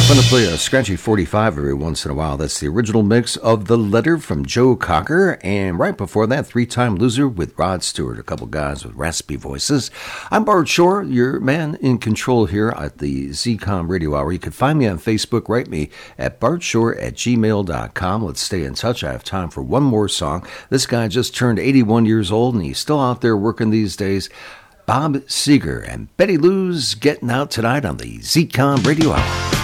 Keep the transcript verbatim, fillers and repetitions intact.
Fun to play a scratchy forty-five every once in a while. That's the original mix of The Letter from Joe Cocker. And right before that, Three-Time Loser with Rod Stewart, a couple guys with raspy voices. I'm Bart Shore, your man in control here at the Z COM Radio Hour. You can find me on Facebook. Write me at bartshore at gmail dot com. Let's stay in touch. I have time for one more song. This guy just turned eighty-one years old, and he's still out there working these days. Bob Seger and Betty Lou's getting out tonight on the Z COM Radio Hour.